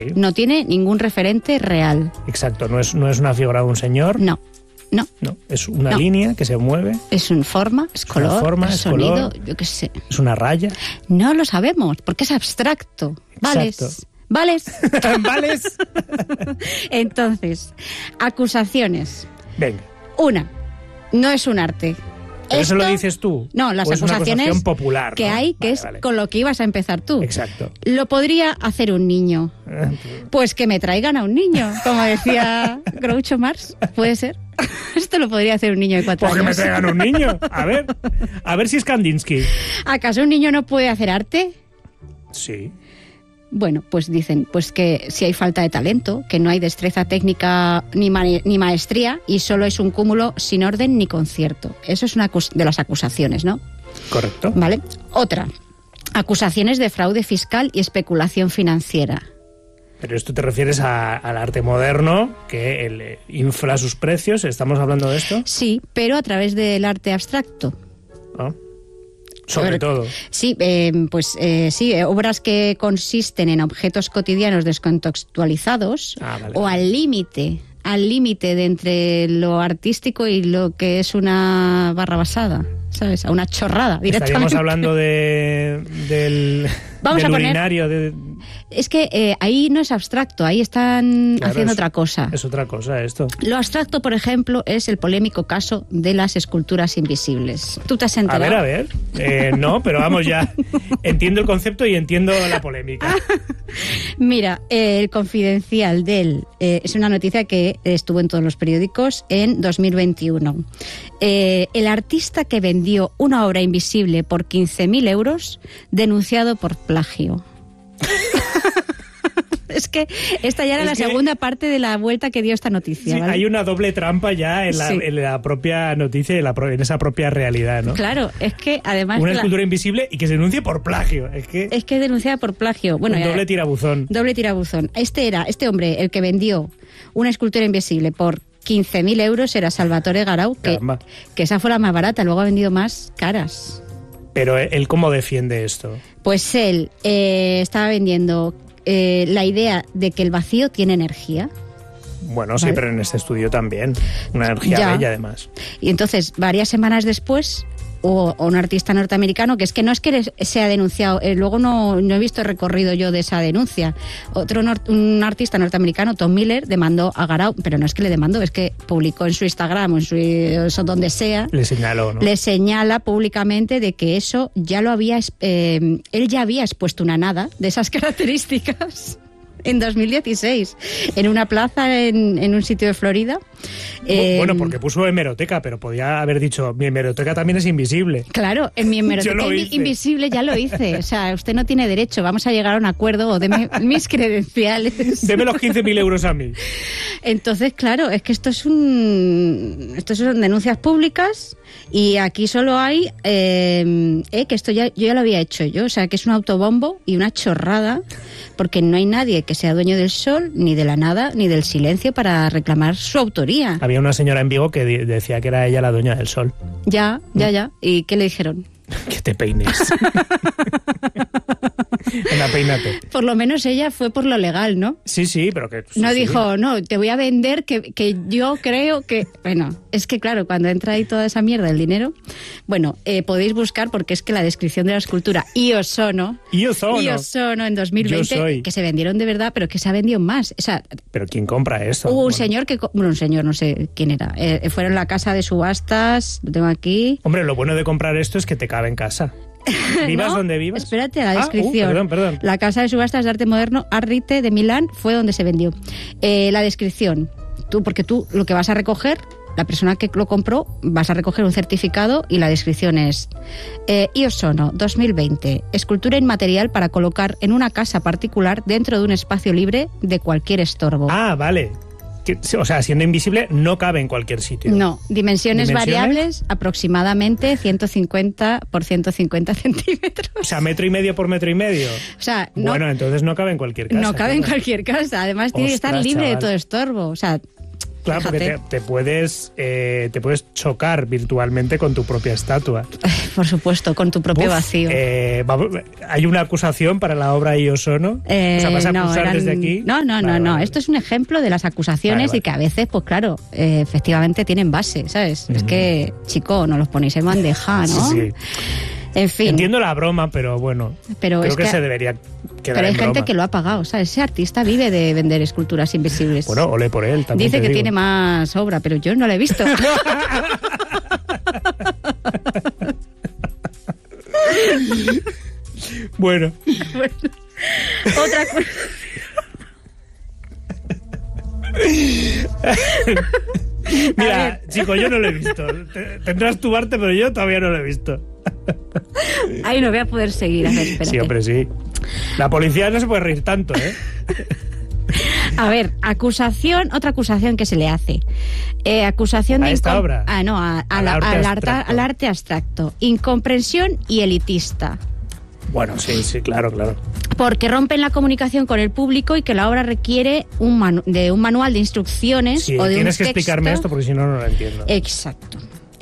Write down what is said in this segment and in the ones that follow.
No tiene ningún referente real. Exacto, no es una figura de un señor. No, es una línea que se mueve. Es una forma, es color, es sonido, color, yo qué sé. Es una raya. No lo sabemos, porque es abstracto. ¿Vales? ¿Vales? ¿Vales? Entonces, acusaciones. Venga. Una, no es un arte. ¿Pero eso lo dices tú? No, las acusaciones acusaciones es una acusación popular, que ¿no? hay, que es con lo que ibas a empezar tú. Exacto. Lo podría hacer un niño. Pues que me traigan a un niño, como decía Groucho Marx. ¿Puede ser? Esto lo podría hacer un niño de 4 años. Pues que me traigan un niño. A ver si es Kandinsky. ¿Acaso un niño no puede hacer arte? Sí. Bueno, pues dicen pues que si hay falta de talento, que no hay destreza técnica ni maestría y solo es un cúmulo sin orden ni concierto. Eso es una de las acusaciones, ¿no? Correcto. Vale. Otra. Acusaciones de fraude fiscal y especulación financiera. Pero esto te refieres al arte moderno, que infla sus precios. ¿Estamos hablando de esto? Sí, pero a través del arte abstracto. ¿Ah? Sobre todo. Sí, obras que consisten en objetos cotidianos descontextualizados o al límite de entre lo artístico y lo que es una barra basada, ¿sabes? A una chorrada directamente. Estaríamos hablando del urinario. Es que ahí no es abstracto, ahí están haciendo otra cosa. Es otra cosa esto. Lo abstracto, por ejemplo, es el polémico caso de las esculturas invisibles. ¿Tú te has enterado? A ver. No, pero vamos ya. Entiendo el concepto y entiendo la polémica. Mira, el Confidencial es una noticia que estuvo en todos los periódicos en 2021. El artista que vendió una obra invisible por 15.000 euros, denunciado por plagio. Es que esta ya era la segunda parte de la vuelta que dio esta noticia. Sí, ¿vale? Hay una doble trampa ya en la propia noticia y en esa propia realidad, ¿no? Claro, es que además... Una escultura invisible y que se denuncie por plagio. Es que denunciada por plagio. Bueno, doble tirabuzón. Doble tirabuzón. Este hombre, el que vendió una escultura invisible por 15.000 euros, era Salvatore Garau, que esa fue la más barata, luego ha vendido más caras. Pero ¿él cómo defiende esto? Pues él estaba vendiendo la idea de que el vacío tiene energía. Bueno, sí, ¿vale? Pero en este estudio también. Una energía bella, además. Y entonces, varias semanas después, o un artista norteamericano, que es que no es que sea denunciado, luego no he visto el recorrido yo de esa denuncia. Un artista norteamericano, Tom Miller, demandó a Garau, pero no es que le demandó, es que publicó en su Instagram o en su donde sea. Le señaló, ¿no? Le señala públicamente de que eso ya lo había... él ya había expuesto una nada de esas características en 2016, en una plaza en un sitio de Florida. Bueno, porque puso hemeroteca, pero podía haber dicho, mi hemeroteca también es invisible. Claro, en mi hemeroteca invisible ya lo hice. O sea, usted no tiene derecho, vamos a llegar a un acuerdo o deme mis credenciales. Deme los 15.000 euros a mí. Entonces, claro, es que esto son denuncias públicas y aquí solo hay que esto yo ya lo había hecho yo, o sea, que es un autobombo y una chorrada, porque no hay nadie que sea dueño del sol, ni de la nada, ni del silencio para reclamar su autoría. Había una señora en Vigo que decía que era ella la dueña del sol. Ya. ¿Y qué le dijeron? Que te peines. Venga, peínate. Por lo menos ella fue por lo legal, ¿no? Sí, pero que... No dijo, no, te voy a vender que yo creo que... Bueno, es que claro, cuando entra ahí toda esa mierda, el dinero... Bueno, podéis buscar, porque es que la descripción de la escultura Io Sono en 2020, que se vendieron de verdad, pero que se ha vendido más. O sea, ¿pero quién compra eso? Hubo un señor un señor, no sé quién era. Fueron a la casa de subastas, lo tengo aquí. Hombre, lo bueno de comprar esto es que te cabe en casa. ¿Vivas ¿No? donde vivas? Espérate, la descripción. Perdón. La casa de subastas de arte moderno Arrite de Milán fue donde se vendió. La descripción. Porque tú lo que vas a recoger, la persona que lo compró, vas a recoger un certificado y la descripción es Io Sono 2020, escultura inmaterial para colocar en una casa particular dentro de un espacio libre de cualquier estorbo. Ah, vale. O sea, siendo invisible no cabe en cualquier sitio. No, dimensiones variables, aproximadamente 150 por 150 centímetros. O sea, 1,5 metros por 1,5 metros. O sea, bueno, entonces no cabe en cualquier casa. No cabe en cualquier casa. Además, tiene que estar libre de todo estorbo. O sea, claro, porque te puedes chocar virtualmente con tu propia estatua. Por supuesto, con tu propio vacío. ¿Hay una acusación para la obra Io Sono? ¿Vas a acusar desde aquí? No. Esto es un ejemplo de las acusaciones vale. y que a veces, pues claro, efectivamente tienen base, ¿sabes? Es que, chico, no los ponéis en bandeja, ¿no? Sí. En fin. Entiendo la broma, pero bueno, creo que se debería quedar pero hay en gente broma. que lo ha pagado, ¿sabes? Ese artista vive de vender esculturas invisibles. Bueno, ole por él también. Dice que tiene más obra, pero yo no la he visto. Bueno. Otra cosa. Mira, chico, yo no lo he visto. Tendrás tu arte, pero yo todavía no lo he visto. Ahí no voy a poder seguir. A ver, espérate. Sí, hombre, sí. La policía no se puede reír tanto, ¿eh? A ver, otra acusación que se le hace. Acusación ¿A de esta obra? No, al arte abstracto. Incomprensión y elitista. Bueno, sí, claro. Porque rompen la comunicación con el público y que la obra requiere de un manual de instrucciones Sí, o de tienes un que texto. explicarme esto porque si no, no lo entiendo. Exacto.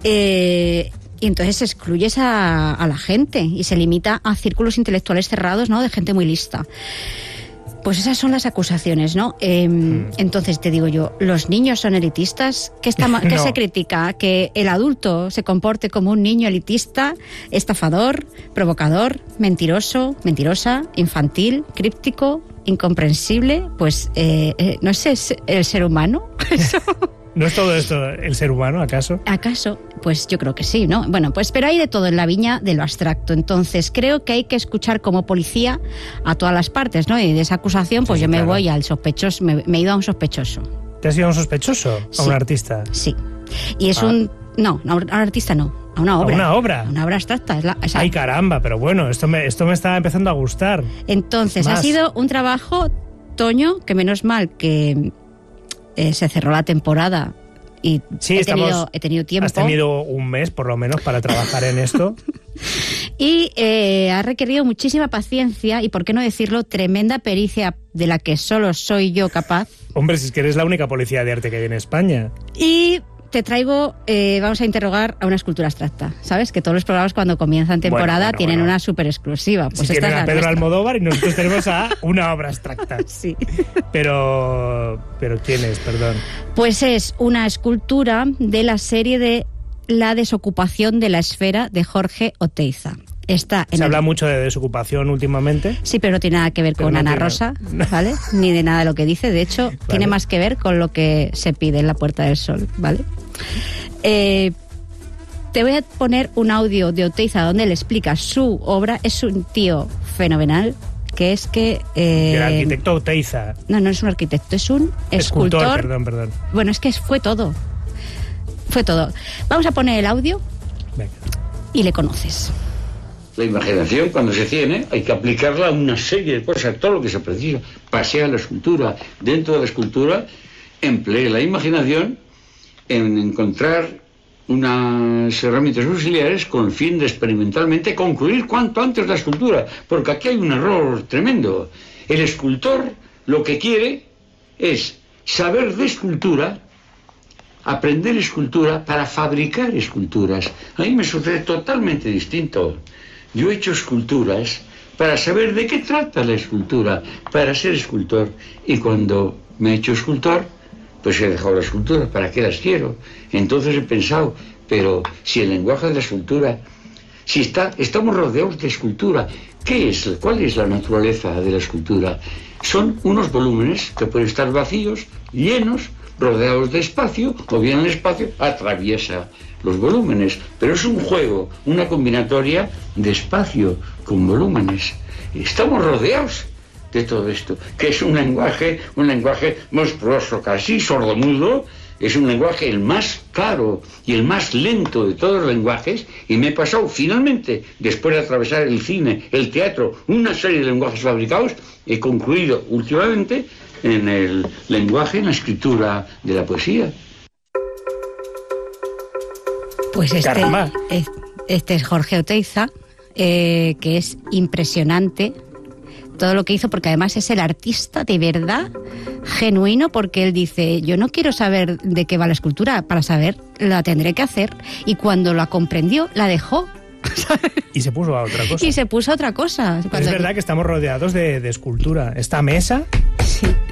Y entonces excluyes a la gente y se limita a círculos intelectuales cerrados, ¿no? De gente muy lista. Pues esas son las acusaciones, ¿no? Entonces te digo yo, ¿los niños son elitistas? ¿Qué No. se critica? ¿Que el adulto se comporte como un niño elitista, estafador, provocador, mentiroso, mentirosa, infantil, críptico, incomprensible? Pues no sé, ¿es el ser humano? ¿No es todo esto el ser humano, acaso? ¿Acaso? Pues yo creo que sí, ¿no? Bueno, pues pero hay de todo en la viña de lo abstracto. Entonces creo que hay que escuchar como policía a todas las partes, ¿no? Y de esa acusación, pues Sí, yo me claro. voy al sospechoso, me he ido a un sospechoso. ¿Te has ido a un sospechoso? ¿A Sí. un artista? Sí. Y es No, a un artista no, a una obra. ¿A una obra? A una obra abstracta. Ay, caramba, pero bueno, esto me está empezando a gustar. Entonces, ha Más. sido un trabajo, Toño, que menos mal que se cerró la temporada y Sí, he tenido tiempo. Has tenido un mes, por lo menos, para trabajar en esto. Y ha requerido muchísima paciencia y, por qué no decirlo, tremenda pericia de la que solo soy yo capaz. Hombre, si es que eres la única policía de arte que hay en España. Y te traigo, vamos a interrogar a una escultura abstracta. ¿Sabes? Que todos los programas cuando comienzan temporada tienen una súper exclusiva. Pues si esta tienen es la a Pedro nuestra. Almodóvar y nosotros tenemos a una obra abstracta. Sí. Pero ¿quién es? Perdón. Pues es una escultura de la serie de La desocupación de la esfera de Jorge Oteiza. Está en Se habla mucho de desocupación últimamente. Sí, pero no tiene nada que ver Pero con no Ana tiene- Rosa, ¿vale? Ni de nada de lo que dice. De hecho, tiene más que ver con lo que se pide en la Puerta del Sol, ¿vale? Te voy a poner un audio de Oteiza donde él explica su obra. Es un tío fenomenal, que es que... El arquitecto Oteiza. No es un arquitecto, es un escultor. Perdón. Bueno, es que fue todo. Fue todo. Vamos a poner el audio Venga. y le conoces. La imaginación, cuando se tiene, hay que aplicarla a una serie de cosas, todo lo que se precisa. Pasea la escultura. Dentro de la escultura, emplee la imaginación en encontrar unas herramientas auxiliares con el fin de experimentalmente concluir cuanto antes la escultura. Porque aquí hay un error tremendo. El escultor lo que quiere es saber de escultura, aprender escultura para fabricar esculturas. A mí me sucede totalmente distinto. Yo he hecho esculturas para saber de qué trata la escultura, para ser escultor. Y cuando me he hecho escultor, pues he dejado la escultura, ¿para qué las quiero? Entonces he pensado, pero si el lenguaje de la escultura, estamos rodeados de escultura, ¿cuál es la naturaleza de la escultura? Son unos volúmenes que pueden estar vacíos, llenos, rodeados de espacio, o bien el espacio atraviesa los volúmenes, pero es un juego, una combinatoria de espacio con volúmenes. Estamos rodeados de todo esto, que es un lenguaje monstruoso, casi sordomudo. Es un lenguaje el más caro y el más lento de todos los lenguajes, y me he pasado finalmente, después de atravesar el cine, el teatro, una serie de lenguajes fabricados, he concluido últimamente en el lenguaje, en la escritura de la poesía. Pues Caramba. este es Jorge Oteiza, que es impresionante todo lo que hizo, porque además es el artista de verdad genuino, porque él dice, yo no quiero saber de qué va la escultura, para saber la tendré que hacer, y cuando la comprendió la dejó Y se puso a otra cosa. Y se puso a otra cosa. Es verdad que estamos rodeados de escultura. Esta mesa... Sí.